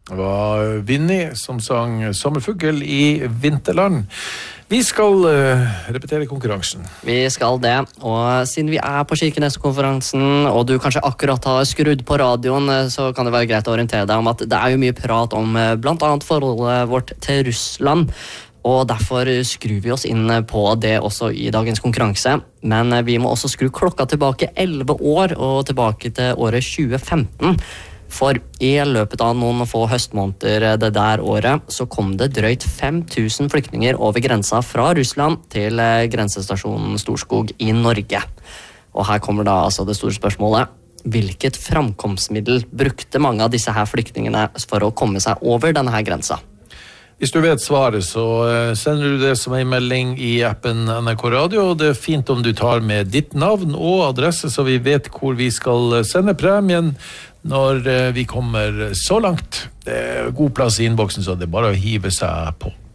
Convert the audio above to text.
Det var Vinnie som sang Sommerfugl i Vinterland. Vi skal repetere konkurransen. Vi skal det, og siden vi på Kirkenes-konferansen, og du kanskje akkurat har skrudd på radioen, så kan det være greit å orientere deg om at det jo mye prat om blant annet forholdet vårt til Russland, og derfor skrur vi oss inn på det også i dagens konkurranse. Men vi må også skru klokka tilbake 11 år, og tilbake til året 2015. For i løpet av noen få høstmåneder det der året, så kom det drøyt 5000 flyktninger over grensa fra Russland til grensestasjonen Storskog i Norge. Og her kommer da altså det store spørsmålet. Hvilket framkomstmiddel brukte mange av disse her flyktningene for å komme seg over denne her grensa? Hvis du vet svaret, så sender du det som en melding i appen NRK Radio, og det fint om du tar med ditt navn og adresse, så vi vet hvor vi skal sende premien når vi kommer så langt. Det god plass i innboksen, så det bare å hive seg på.